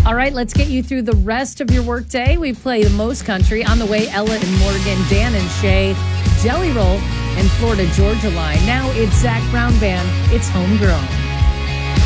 All right, let's get you through the rest of your workday. We play the most country. On the way, Ella and Morgan, Dan and Shay, Jelly Roll, and Florida Georgia Line. Now it's Zach Brown Band. It's Homegrown.